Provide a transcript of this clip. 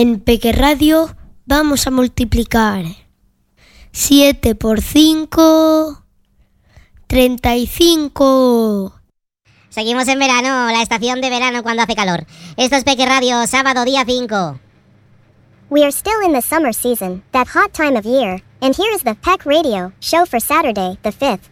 En Peque Radio vamos a multiplicar 7 por 5, 35. Seguimos en verano, la estación de verano cuando hace calor. Esto es Peque Radio, sábado día 5. We are still in the summer season, that hot time of year, and here is the Peck Radio show for Saturday, the 5th.